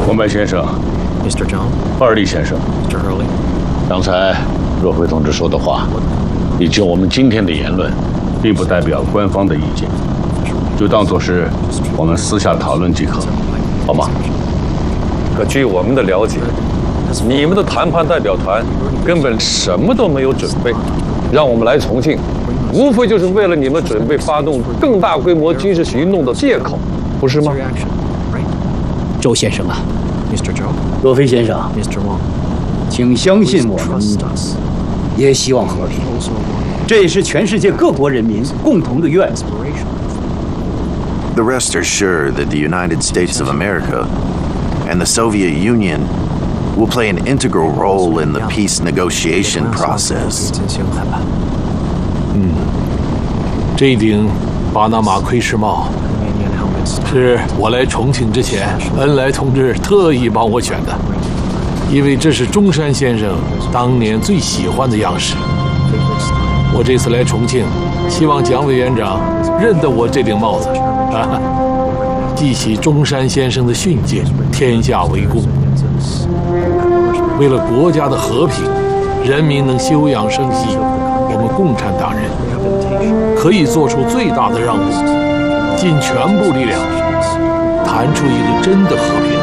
文白先生 Mr. John， 二力先生 Mr. Hurley， 刚才若辉同志说的话，以及我们今天的言论，并不代表官方的意见，就当作是我们私下讨论即可，好吗？ 可据我们的了解，你们的谈判代表团根本什么都没有准备，让我们来重庆，无非就是为了你们准备发动更大规模军事行动的借口，不是吗？ 周先生啊， Mr. Joe， 若飞先生， Mr. Wang， 请相信我们，也希望和平，这也是全世界各国人民共同的愿。 The rest are sure that the United States of America and the Soviet Union will play an integral role in the peace negotiation process. 这顶巴拿马盔饰帽是我来重庆之前，恩来同志特意帮我选的，因为这是中山先生当年最喜欢的样式。我这次来重庆，希望蒋委员长认得我这顶帽子啊，记起中山先生的训诫：天下为公。为了国家的和平，人民能休养生息，我们共产党人可以做出最大的让步，尽全部力量谈出一个真的和平。